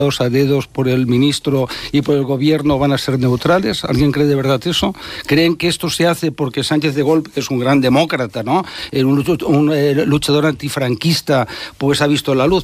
a dedos por el ministro y por el gobierno van a ser neutrales? ¿Alguien cree de verdad eso? ¿Creen que esto se hace porque Sánchez de Golpe es un gran demócrata, ¿no? Un luchador antifranquista, pues ha visto la luz?